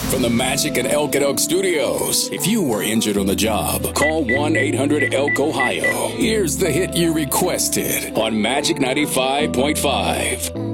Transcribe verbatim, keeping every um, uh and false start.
From the Magic and Elk at Elk Studios. If you were injured on the job, call one eight hundred elk ohio. Here's the hit you requested on Magic ninety-five point five.